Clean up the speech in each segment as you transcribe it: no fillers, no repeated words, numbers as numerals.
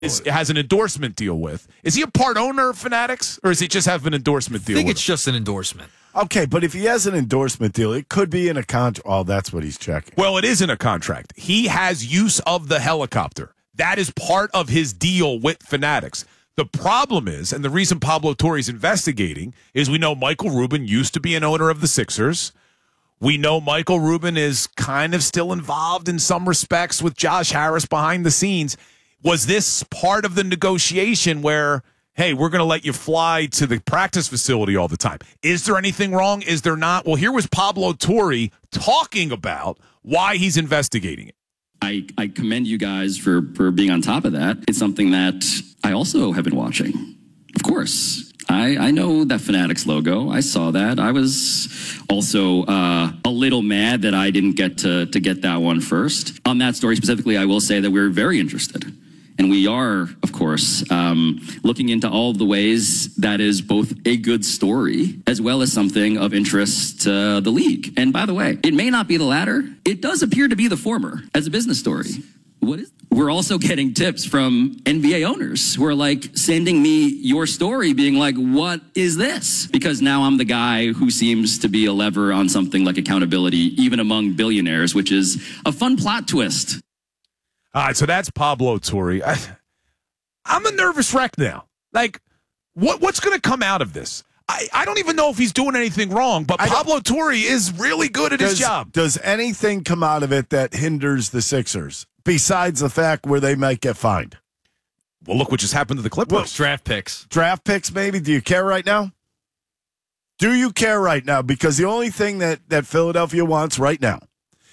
has an endorsement deal with. Is he a part owner of Fanatics, or does he just have an endorsement deal? I think it's just an endorsement. Okay, but if he has an endorsement deal, it could be in a contract. Oh, that's what he's checking. Well, it is in a contract. He has use of the helicopter. That is part of his deal with Fanatics. The problem is, and the reason Pablo Torre's investigating, is we know Michael Rubin used to be an owner of the Sixers. We know Michael Rubin is kind of still involved in some respects with Josh Harris behind the scenes. Was this part of the negotiation where, hey, we're going to let you fly to the practice facility all the time? Is there anything wrong? Is there not? Well, here was Pablo Torre talking about why he's investigating it. I commend you guys for being on top of that. It's something that I also have been watching. Of course, I know that Fanatics logo. I saw that. I was also a little mad that I didn't get to get that one first. On that story specifically, I will say that we're very interested. And we are, of course, looking into all of the ways that is both a good story as well as something of interest to the league. And by the way, it may not be the latter. It does appear to be the former as a business story. We're also getting tips from NBA owners who are like sending me your story being like, what is this? Because now I'm the guy who seems to be a lever on something like accountability, even among billionaires, which is a fun plot twist. All right, so that's Pablo Torre. I'm a nervous wreck now. Like, what's going to come out of this? I don't even know if he's doing anything wrong, but Pablo Torre is really good at his job. Does anything come out of it that hinders the Sixers, besides the fact where they might get fined? Well, look what just happened to the Clippers. Well, draft picks. Draft picks, maybe? Do you care right now? Do you care right now? Because the only thing that Philadelphia wants right now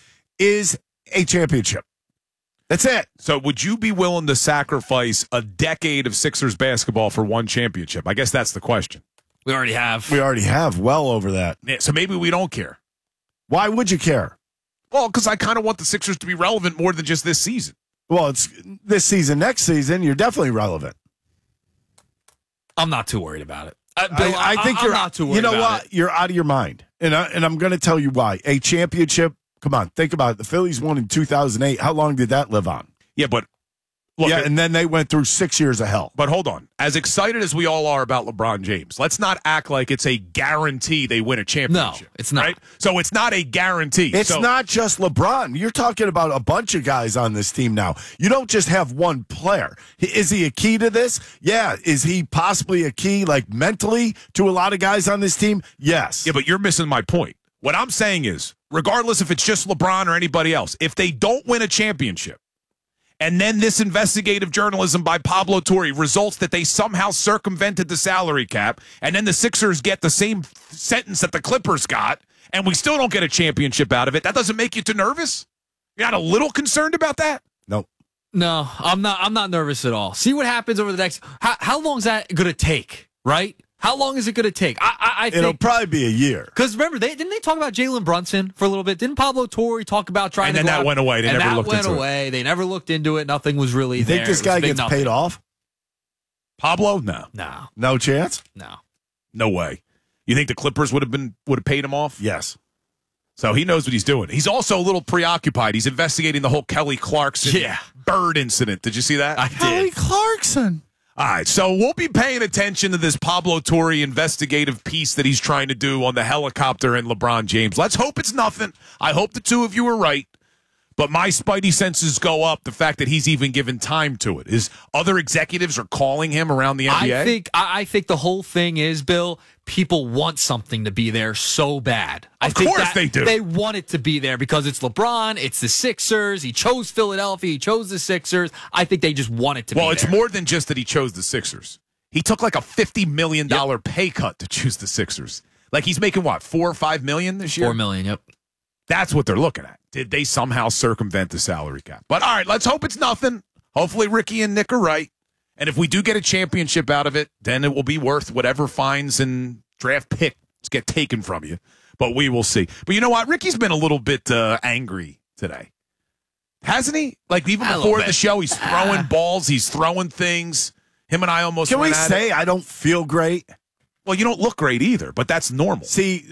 is a championship. That's it. So would you be willing to sacrifice a decade of Sixers basketball for one championship? I guess that's the question. We already have. We already have well over that. Yeah, so maybe we don't care. Why would you care? Well, because I kind of want the Sixers to be relevant more than just this season. Well, it's this season, next season, you're definitely relevant. I'm not too worried about it. Bill, I think you're not too worried. You know about what? it. You're out of your mind. And I'm going to tell you why. A championship, come on, think about it. The Phillies won in 2008. How long did that live on? Yeah, but look, and then they went through 6 years of hell. But hold on. As excited as we all are about LeBron James, let's not act like it's a guarantee they win a championship. No, it's not. Right? So it's not a guarantee. It's not just LeBron. You're talking about a bunch of guys on this team now. You don't just have one player. Is he a key to this? Yeah. Is he possibly a key, like mentally, to a lot of guys on this team? Yes. Yeah, but you're missing my point. What I'm saying is, regardless if it's just LeBron or anybody else, if they don't win a championship, and then this investigative journalism by Pablo Torre results that they somehow circumvented the salary cap, and then the Sixers get the same sentence that the Clippers got, and we still don't get a championship out of it, that doesn't make you too nervous? You're not a little concerned about that? Nope. No, I'm not nervous at all. See what happens over the next. How long is that going to take? Right? How long is it going to take? I think it'll probably be a year. Because remember, didn't they talk about Jalen Brunson for a little bit? Didn't Pablo Torre talk about trying to? And then that went away. They never looked into it. They never looked into it. Nothing was really there. You think this guy gets paid off? Pablo? No. No chance? No way. You think the Clippers would have paid him off? Yes. So he knows what he's doing. He's also a little preoccupied. He's investigating the whole Kelly Clarkson bird incident. Did you see that? I did. Kelly Clarkson. All right, so we'll be paying attention to this Pablo Torre investigative piece that he's trying to do on the helicopter and LeBron James. Let's hope it's nothing. I hope the two of you are right. But my spidey senses go up the fact that he's even given time to it. Is other executives are calling him around the NBA? I think the whole thing is, Bill, people want something to be there so bad. Of course they do. They want it to be there because it's LeBron, it's the Sixers. He chose Philadelphia, he chose the Sixers. I think they just want it to be there. Well, it's more than just that he chose the Sixers. He took like a $50 million pay cut to choose the Sixers. Like he's making what, $4 or $5 million this year? $4 million, yep. That's what they're looking at. Did they somehow circumvent the salary cap? But all right, let's hope it's nothing. Hopefully Ricky and Nick are right. And if we do get a championship out of it, then it will be worth whatever fines and draft picks get taken from you. But we will see. But you know what? Ricky's been a little bit angry today. Hasn't he? Like even before the show, he's throwing balls. He's throwing things. Him and I almost Can we went at say it. I don't feel great? Well, you don't look great either, but that's normal. See,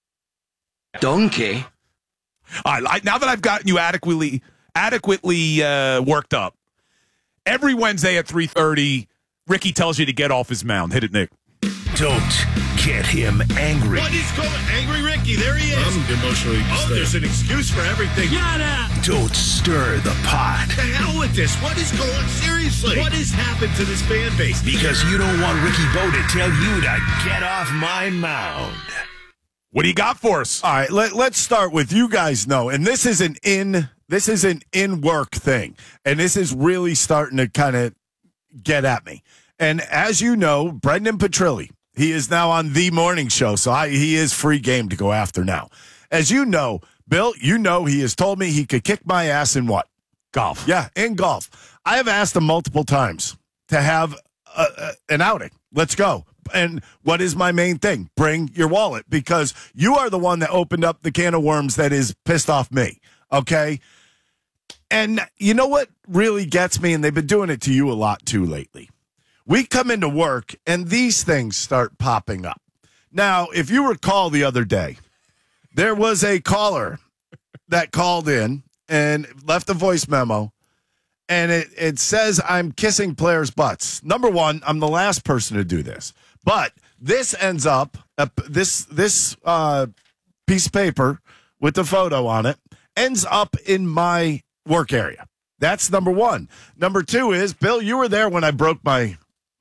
donkey. All right, now that I've gotten you adequately worked up, Every Wednesday at 3:30, Ricky tells you to get off his mound. Hit it, Nick. Don't get him angry. What is going? Angry Ricky, there he is. I'm emotionally disturbed. Oh, there's an excuse for everything. Don't stir the pot. The hell with this. What is going on? Seriously. What has happened to this fan base? Because you don't want Ricky Bo to tell you to get off my mound. What do you got for us? All right, let's start with, you guys know, and this is an in-work thing, and this is really starting to kind of get at me. And as you know, Brendan Petrilli, he is now on the morning show, so he is free game to go after now. As you know, Bill, he has told me he could kick my ass in what? Golf. Yeah, in golf. I have asked him multiple times to have an outing. Let's go. And what is my main thing? Bring your wallet, because you are the one that opened up the can of worms that is pissed off me, okay? And you know what really gets me, and they've been doing it to you a lot too lately. We come into work, and these things start popping up. Now, if you recall the other day, there was a caller that called in and left a voice memo, and it says, I'm kissing players' butts. Number one, I'm the last person to do this. But this ends up, this piece of paper with the photo on it, ends up in my work area. That's number one. Number two is, Bill, you were there when I broke my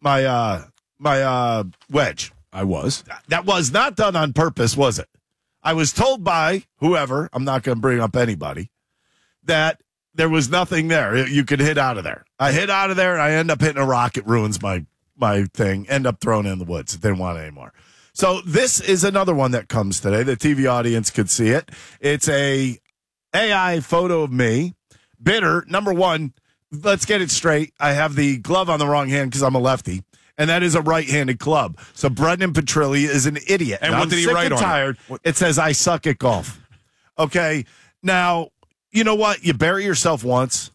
wedge. I was. That was not done on purpose, was it? I was told by whoever, I'm not going to bring up anybody, that there was nothing there. You could hit out of there. I hit out of there, and I end up hitting a rock. It ruins my thing. End up throwing it in the woods. Didn't want it anymore. So this is another one that comes today. The TV audience could see it. It's a AI photo of me. Bitter. Number one, let's get it straight. I have the glove on the wrong hand because I'm a lefty, and that is a right-handed club. So Brendan Petrilli is an idiot. And what did he write on it? Tired. It says, I suck at golf. Okay. Now, you know what? You bury yourself once.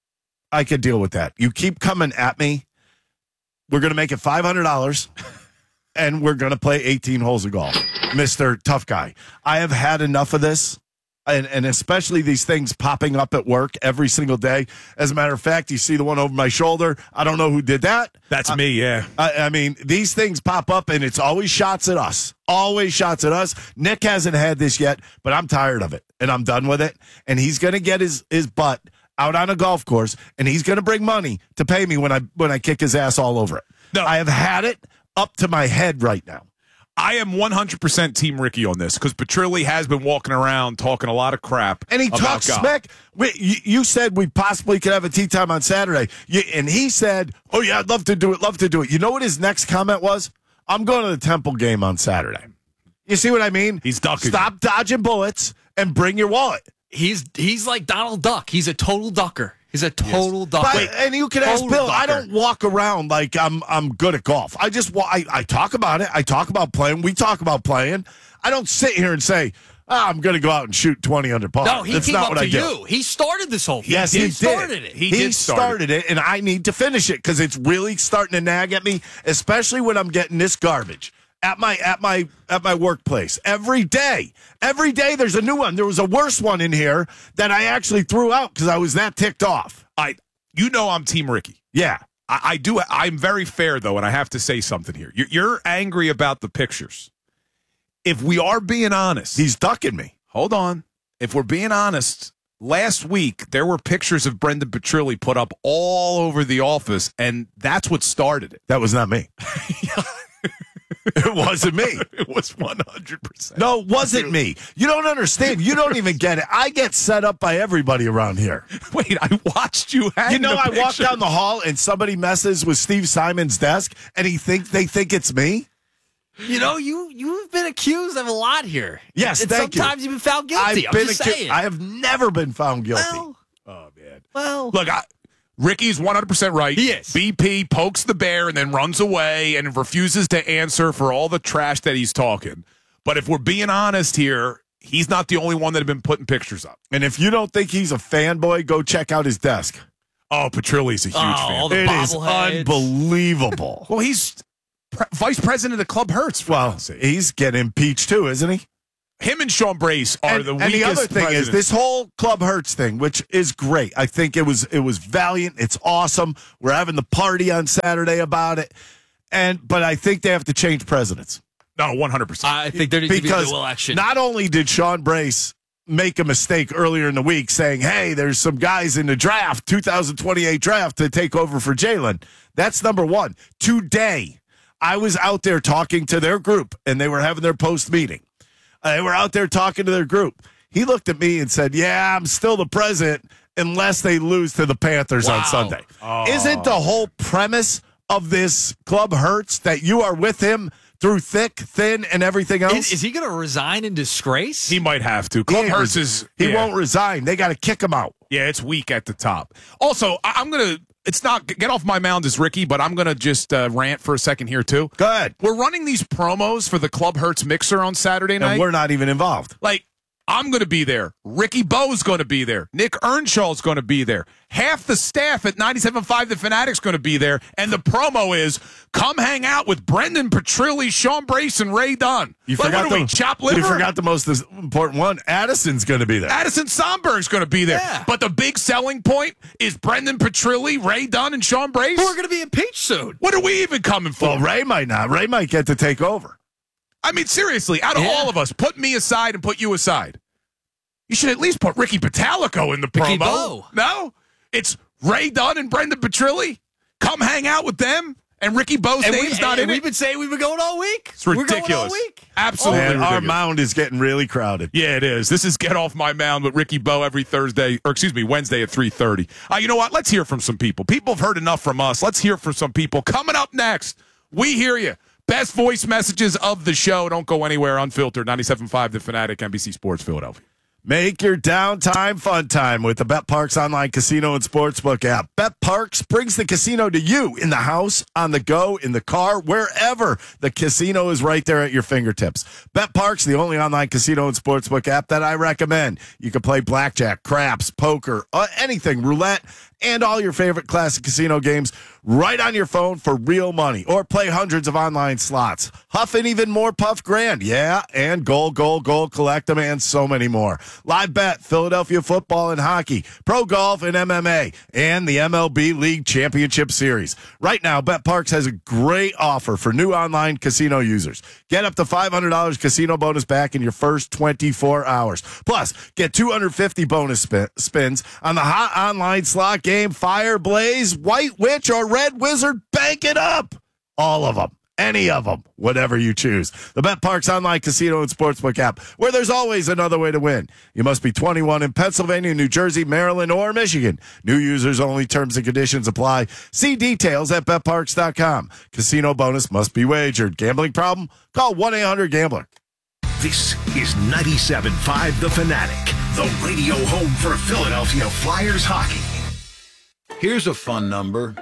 I could deal with that. You keep coming at me. We're going to make it $500, and we're going to play 18 holes of golf, Mr. Tough Guy. I have had enough of this. And especially these things popping up at work every single day. As a matter of fact, you see the one over my shoulder. I don't know who did that. That's me, yeah. I mean, these things pop up, and it's always shots at us. Always shots at us. Nick hasn't had this yet, but I'm tired of it, and I'm done with it. And he's going to get his butt out on a golf course, and he's going to bring money to pay me when I kick his ass all over it. No. I have had it up to my head right now. I am 100% Team Ricky on this, because Petrilli has been walking around talking a lot of crap. And he talks smack. You said we possibly could have a tea time on Saturday. And he said, oh, yeah, I'd love to do it. You know what his next comment was? I'm going to the Temple game on Saturday. You see what I mean? He's ducking. Stop dodging bullets and bring your wallet. He's like Donald Duck. He's a total ducker. He's a total ducker. And you can ask Bill, I don't walk around like I'm good at golf. I just I talk about it. I talk about playing. We talk about playing. I don't sit here and say, I'm going to go out and shoot 20 under par. No, That's came not up what to I do. you. He started this whole thing. Yes, he started it. He started it, and I need to finish it because it's really starting to nag at me, especially when I'm getting this garbage at my workplace every day. Every day there's a new one. There was a worse one in here that I actually threw out because I was that ticked off. I'm Team Ricky. Yeah. I do. I'm very fair, though, and I have to say something here. You're angry about the pictures. If we are being honest. He's ducking me. Hold on. If we're being honest, last week there were pictures of Brendan Petrilli put up all over the office, and that's what started it. That was not me. It wasn't me. It was 100%. No, it wasn't me. You don't understand. You don't even get it. I get set up by everybody around here. Wait, I watched you hang I walk down the hall and somebody messes with Steve Simon's desk and they think it's me? You've been accused of a lot here. Yes, thank you. Sometimes you've been found guilty. I'm just saying. I have never been found guilty. Oh, man. Well. Look, Ricky's 100% right. He is. BP pokes the bear and then runs away and refuses to answer for all the trash that he's talking. But if we're being honest here, he's not the only one that have been putting pictures up. And if you don't think he's a fanboy, go check out his desk. Oh, Petrilli's a huge fan. All the It is bobbleheads. unbelievable. Well, he's vice president of the club Hertz. Well, he's getting impeached too, isn't he? him and Sean Brace are the weakest. And the other thing presidents. is this whole Club Hurts thing, which is great. I think it was valiant. It's awesome. We're having the party on Saturday about it. But I think they have to change presidents. No, 100%. I think there needs to be a Because new election. not only did Sean Brace make a mistake earlier in the week saying, hey, there's some guys in the draft, 2028 draft, to take over for Jalen. That's number one. Today, I was out there talking to their group, and they were having their post meeting. They were out there talking to their group. He looked at me and said, yeah, I'm still the president unless they lose to the Panthers on Sunday. Isn't the whole premise of this Club Hurts that you are with him through thick, thin, and everything else? Is he going to resign in disgrace? He might have to. Club Hurts is... He won't resign. They got to kick him out. Yeah, it's weak at the top. Also, I'm going to... It's not... Get off my mound as Ricky, but I'm going to just rant for a second here, too. Go ahead. We're running these promos for the Club Hurts mixer on Saturday night. And we're not even involved. Like, I'm going to be there. Ricky Bowe's going to be there. Nick Earnshaw's going to be there. Half the staff at 97.5 The Fanatic's going to be there. And the promo is, come hang out with Brendan Petrilli, Sean Brace, and Ray Dunn. You chop liver? You forgot the most important one. Addison's going to be there. Addison Sonberg's going to be there. Yeah. But the big selling point is Brendan Petrilli, Ray Dunn, and Sean Brace. Who are going to be impeached soon? What are we even coming for? Well, Ray might not. Ray might get to take over. I mean, seriously, out of all of us, put me aside and put you aside. You should at least put Ricky Patalico in the promo. Ricky Bowe. No? It's Ray Dunn and Brendan Petrilli. Come hang out with them. And Ricky Bowe's name's not in it. We've been saying we've been going all week. It's ridiculous. We're going all week. Absolutely ridiculous. Our mound is getting really crowded. Yeah, it is. This is Get Off My Mound with Ricky Bowe every Wednesday at 3:30. You know what? Let's hear from some people. People have heard enough from us. Let's hear from some people. Coming up next, we hear you. Best voice messages of the show. Don't go anywhere. Unfiltered. 97.5 The Fanatic, NBC Sports Philadelphia. Make your downtime fun time with the BetParx online casino and sportsbook app. BetParx brings the casino to you in the house, on the go, in the car, wherever. The casino is right there at your fingertips. BetParx, the only online casino and sportsbook app that I recommend. You can play blackjack, craps, poker, anything, roulette, and all your favorite classic casino games right on your phone for real money, or play hundreds of online slots. Huff and even more Puff Grand. Yeah, and gold, collect them, and so many more. Live bet, Philadelphia football and hockey, pro golf and MMA, and the MLB League Championship Series. Right now, BetParx has a great offer for new online casino users. Get up to $500 casino bonus back in your first 24 hours. Plus, get 250 bonus spins on the hot online slot game Fire Blaze, White Witch, or Red Wizard. Bank it up. All of them. Any of them. Whatever you choose. The BetParx online casino and sportsbook app, where there's always another way to win. You must be 21 in Pennsylvania, New Jersey, Maryland, or Michigan. New users only. Terms and conditions apply. See details at BetParx.com. Casino bonus must be wagered. Gambling problem? Call 1-800-GAMBLER. This is 97.5 The Fanatic, the radio home for Philadelphia Flyers hockey. Here's a fun number,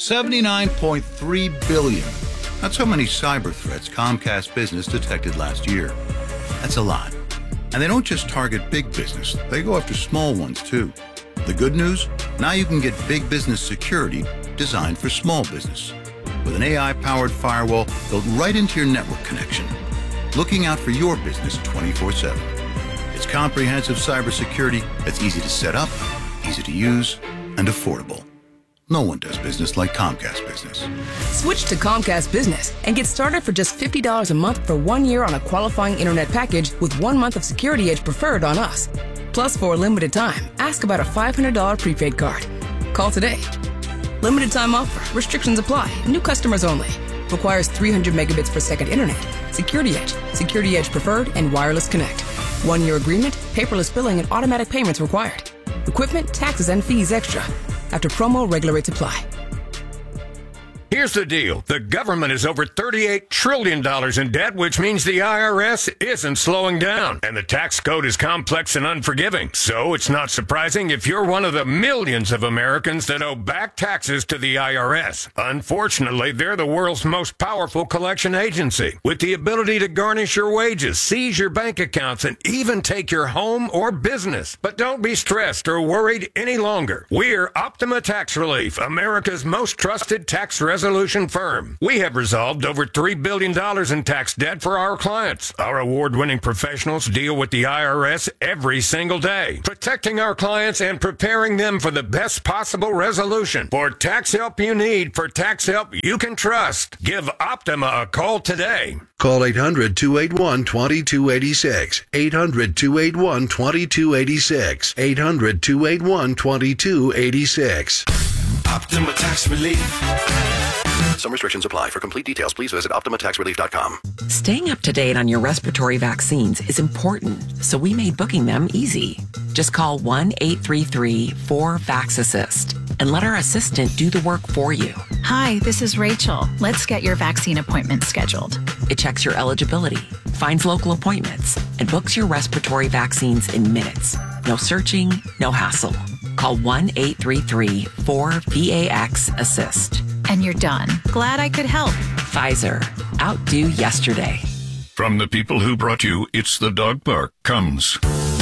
79.3 billion. That's how many cyber threats Comcast Business detected last year. That's a lot. And they don't just target big business, they go after small ones too. The good news? Now you can get big business security designed for small business. With an AI-powered firewall built right into your network connection, looking out for your business 24/7. It's comprehensive cybersecurity that's easy to set up, easy to use, and affordable. No one does business like Comcast Business. Switch to Comcast Business and get started for just $50 a month for 1 year on a qualifying internet package with 1 month of Security Edge Preferred on us. Plus, for a limited time, ask about a $500 prepaid card. Call today. Limited time offer. Restrictions apply. New customers only. Requires 300 megabits per second internet. Security Edge, Security Edge Preferred, and Wireless Connect. 1 year agreement, paperless billing, and automatic payments required. Equipment, taxes, and fees extra. After promo, regular rates apply. Here's the deal. The government is over $38 trillion in debt, which means the IRS isn't slowing down. And the tax code is complex and unforgiving. So it's not surprising if you're one of the millions of Americans that owe back taxes to the IRS. Unfortunately, they're the world's most powerful collection agency, with the ability to garnish your wages, seize your bank accounts, and even take your home or business. But don't be stressed or worried any longer. We're Optima Tax Relief, America's most trusted tax resolution resolution firm. We have resolved over $3 billion in tax debt for our clients. Our award-winning professionals deal with the IRS every single day, protecting our clients and preparing them for the best possible resolution. For tax help you need, for tax help you can trust, give Optima a call today. Call 800-281-2286. 800-281-2286. 800-281-2286. Optima Tax Relief. Some restrictions apply. For complete details, please visit OptimaTaxRelief.com. Staying up to date on your respiratory vaccines is important, so we made booking them easy. Just call 1-833-4-VAX-ASSIST and let our assistant do the work for you. Hi, this is Rachel. Let's get your vaccine appointment scheduled. It checks your eligibility, finds local appointments, and books your respiratory vaccines in minutes. No searching, no hassle. Call 1-833-4-VAX-ASSIST. And you're done. Glad I could help. Pfizer. Outdo yesterday. From the people who brought you It's the Dog Park comes